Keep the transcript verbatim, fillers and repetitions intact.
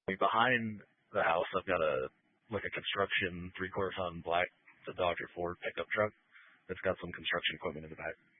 Like behind the house, I've got a like a construction three quarter ton black, it's a Dodge or Ford pickup truck that's got some construction equipment in the back.